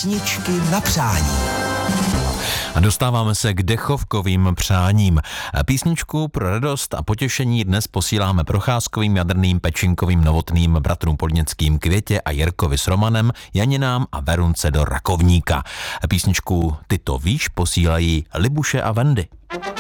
Písničky na přání. A dostáváme se k dechovkovým přáním. Písničku pro radost a potěšení dnes posíláme Procházkovým, Jadrným, Pečinkovým, Novotným, bratrům Podněckým, Květě a Jirkovi s Romanem, Janinám a Verunce do Rakovníka. Písničku Ty to víš posílají Libuše a Vendy.